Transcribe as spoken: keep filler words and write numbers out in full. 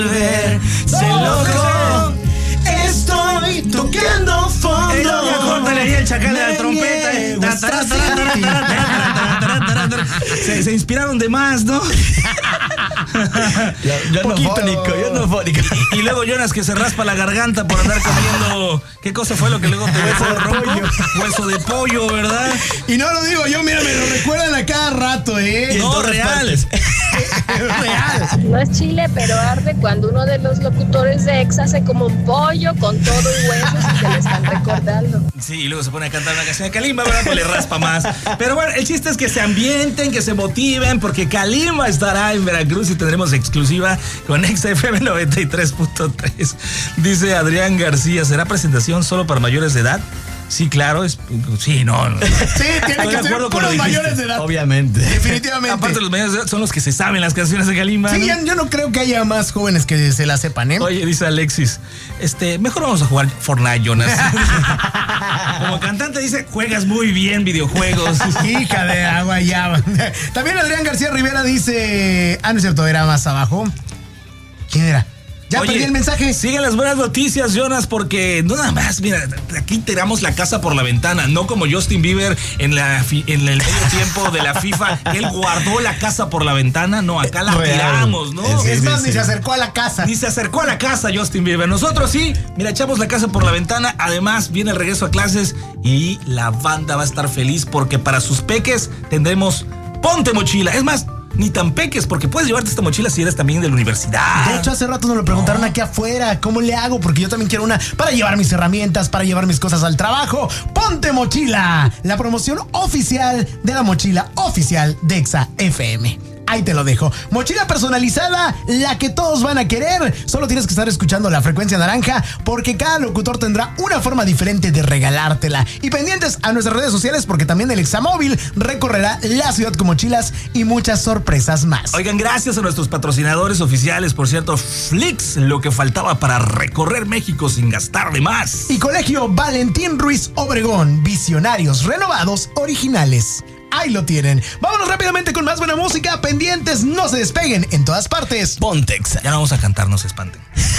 Se loco, estoy tocando fondo. Eh, no, ya córtale ahí el chacal de la trompeta. Se, se inspiraron de más, ¿no? Yo, yo no fónico, yo no fónico. Y, y luego Jonas que se raspa la garganta por andar comiendo. ¿Qué cosa fue lo que luego te hueso de pollo? Hueso de pollo, ¿verdad? Y no lo digo yo, mira, me lo recuerdan a cada rato, ¿eh? No, real. Real. No es chile, pero arde cuando uno de los locutores de Exa hace como un pollo con todo y huesos y se le están recordando. Sí, y luego se pone a cantar una canción de Kalimba, ¿verdad? Pues le raspa más. Pero bueno, el chiste es que se ambienten, que se motiven, porque Kalimba estará en Veracruz y tendremos exclusiva con Exa F M noventa y tres punto tres. Dice Adrián García, ¿será presentación solo para mayores de edad? Sí, claro, es, sí, no, no. Sí, tiene que ser puros mayores de edad. Obviamente. Definitivamente. Aparte, los mayores de edad son los que se saben las canciones de Kalimba. Sí, ¿no? yo, yo no creo que haya más jóvenes que se la sepan, ¿eh? Oye, dice Alexis, este, mejor vamos a jugar Fortnite, Jonas. Como cantante dice, juegas muy bien videojuegos. Hija de agua, ya. También Adrián García Rivera dice, ah, no es cierto, era más abajo. ¿Quién era? Ya Oye, perdí el mensaje. Siguen las buenas noticias, Jonas, porque no nada más, mira, aquí tiramos la casa por la ventana, no como Justin Bieber en, la, en el medio tiempo de la FIFA, que él guardó la casa por la ventana, no, acá la Real. tiramos, ¿no? Sí, es sí, más, sí. ni se acercó a la casa. Ni se acercó a la casa Justin Bieber. Nosotros sí, mira, echamos la casa por la ventana, además viene el regreso a clases y la banda va a estar feliz porque para sus peques tendremos Ponte Mochila. Es más, ni tan peques, porque puedes llevarte esta mochila si eres también de la universidad. De hecho, hace rato nos lo preguntaron no. aquí afuera. ¿Cómo le hago? Porque yo también quiero una para llevar mis herramientas, para llevar mis cosas al trabajo. ¡Ponte Mochila! La promoción oficial de la mochila oficial de Exa F M. Ahí te lo dejo. Mochila personalizada, la que todos van a querer. Solo tienes que estar escuchando la frecuencia naranja porque cada locutor tendrá una forma diferente de regalártela. Y pendientes a nuestras redes sociales porque también el Examóvil recorrerá la ciudad con mochilas y muchas sorpresas más. Oigan, gracias a nuestros patrocinadores oficiales, por cierto, Flix, lo que faltaba para recorrer México sin gastar de más. Y Colegio Valentín Ruiz Obregón, visionarios renovados originales. Ahí lo tienen. Vámonos rápidamente con más buena música. Pendientes, no se despeguen en todas partes. Ponte Exa. Ya no vamos a cantar, no se espanten.